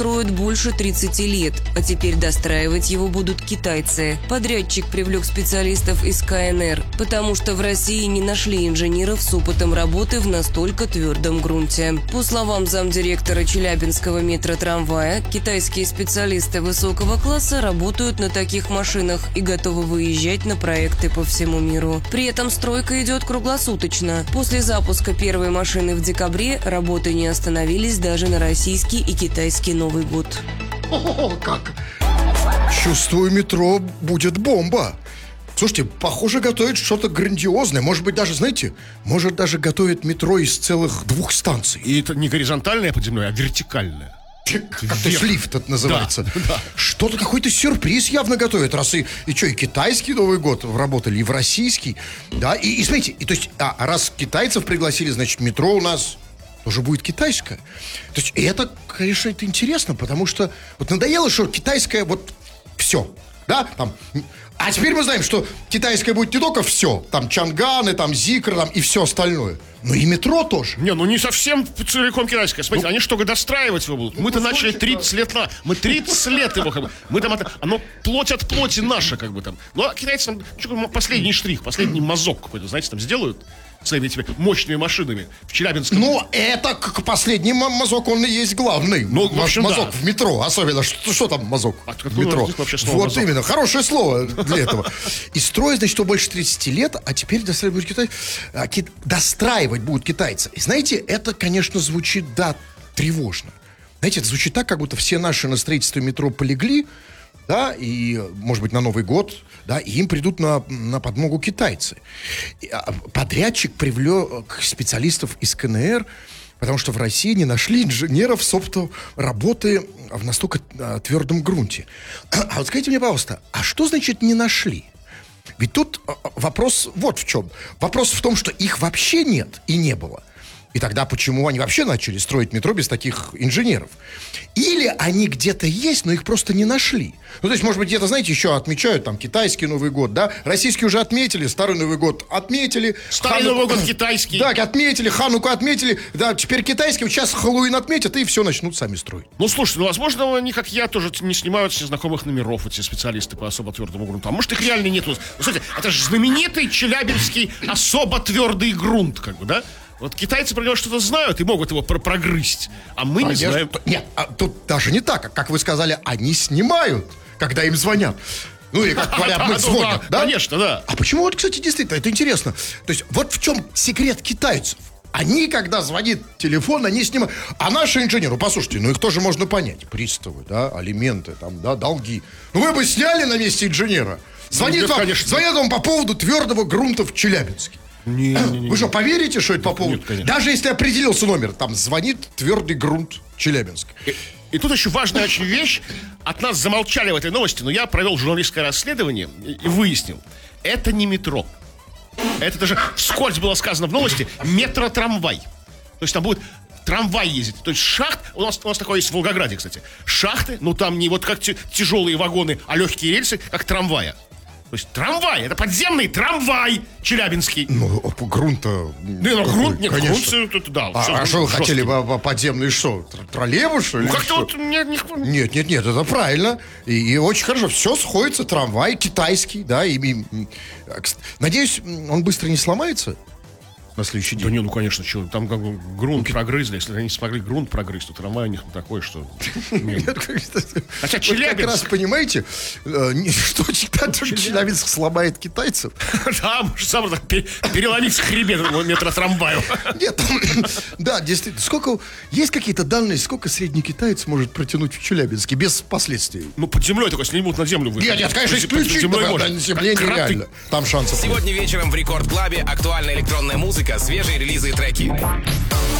строят больше 30 лет, а теперь достраивать его будут китайцы. Подрядчик привлек специалистов из КНР, потому что в России не нашли инженеров с опытом работы в настолько твердом грунте. По словам замдиректора Челябинского метротрамвая, китайские специалисты высокого класса работают на таких машинах и готовы выезжать на проекты по всему миру. При этом стройка идет круглосуточно. После запуска первой машины в декабре работы не остановились даже на российский и китайский Новый год. О, как! Чувствую, метро будет бомба. Слушайте, похоже, готовят что-то грандиозное. Может быть, даже, знаете, может даже готовят метро из целых 2 станций. И это не горизонтальное под землей, а вертикальное. Как-то лифт это называется. Да. Что-то, какой-то сюрприз явно готовят. Раз и что, и китайский Новый год работали, и в российский. Да, и смотрите, то есть, раз китайцев пригласили, значит, метро у нас тоже будет китайское. То есть, и это, конечно, это интересно, потому что вот надоело, что китайское вот все, да, там. А теперь мы знаем, что китайское будет не только все, там Чанганы, там Зикр, там и все остальное, но и метро тоже. Не, ну не совсем целиком китайское. Смотрите, они что, достраивать его будут? Мы-то начали 30 лет на... Мы 30 лет его как бы... Мы там это... Оно плоть от плоти наша как бы там. Ну, а китайцы там последний штрих, последний мазок какой-то, знаете, там сделают своими этими мощными машинами в Челябинске. Ну, это как последний мазок, он и есть главный. Ну, в общем, мазок да. В метро, особенно. Что там мазок в метро? Вот мазок? Именно, хорошее слово для этого. И строить, значит, что больше 30 лет, а теперь достраивать будут китайцы. Достраивать будут китайцы. И знаете, это, конечно, звучит, да, тревожно. Знаете, это звучит так, как будто все наши на строительство метро полегли, да, и, может быть, на Новый год, да, и им придут на подмогу китайцы. Подрядчик привлек специалистов из КНР, потому что в России не нашли инженеров с опытом работы в настолько твердом грунте. А вот скажите мне, пожалуйста, а что значит не нашли? Ведь тут вопрос вот в чем. Вопрос в том, что их вообще нет и не было. И тогда почему они вообще начали строить метро без таких инженеров? Или они где-то есть, но их просто не нашли? Ну, то есть, может быть, где-то, знаете, еще отмечают там китайский Новый год, да? Российский уже отметили, Старый Новый год отметили. Старый Новый год китайский. Да, отметили, Хануку отметили. Да, теперь китайский, сейчас Хэллоуин отметят, и все начнут сами строить. Ну, слушайте, ну, возможно, они, как я, тоже не снимают с незнакомых номеров, эти специалисты по особо твердому грунту. А может, их реально нету. Ну, смотрите, это же знаменитый челябинский особо твердый грунт, как бы, да? Вот китайцы про него что-то знают и могут его прогрызть, а мы не знаем. Нет, тут даже не так. Как вы сказали, они снимают, когда им звонят. Ну, или, как говорят, мы звонят, да? Конечно, да. А почему, вот, кстати, действительно, это интересно. То есть, вот в чем секрет китайцев. Они, когда звонит телефон, они снимают. А наши инженеры, послушайте, ну их тоже можно понять. Приставы, да, алименты, там, да, долги. Ну, вы бы сняли на месте инженера. Звонит вам по поводу твердого грунта в Челябинске. Не. Вы что, поверите, что это по поводу? Нет, конечно. Даже если определился номер, там звонит твердый грунт Челябинск. И тут еще важная очень вещь. От нас замолчали в этой новости, но я провел журналистское расследование и выяснил. Это не метро. Это даже вскользь было сказано в новости. Метротрамвай. То есть там будет трамвай ездить. То есть шахт, у нас такое есть в Волгограде, кстати. Шахты, ну там не вот как тяжелые вагоны, а легкие рельсы, как трамвая. То есть трамвай, это подземный трамвай челябинский. Ну, грунт-то... грунт, нет, конечно. грунт, да. А что вы хотели, подземный что, троллейбус? Ну, как-то вот... Нет, это правильно. И очень хорошо, все сходится, трамвай китайский, да, надеюсь, он быстро не сломается на следующий день. Да не, ну конечно, что, там как бы грунт прогрызли. Если они смогли грунт прогрызть, то трамвай у них такой, что... Хотя Челябинск... Как раз понимаете, что Челябинск сломает китайцев. Да, может сам переломить хребет метротрамваю. Нет, да, действительно. Есть какие-то данные, сколько средний китаец может протянуть в Челябинске без последствий? Ну, под землей только, если не будут на землю выходить. Нет, конечно, исключительно на земле нереально. Там шансов. Сегодня вечером в Рекорд Клабе актуальная электронная музыка, свежие релизы и треки.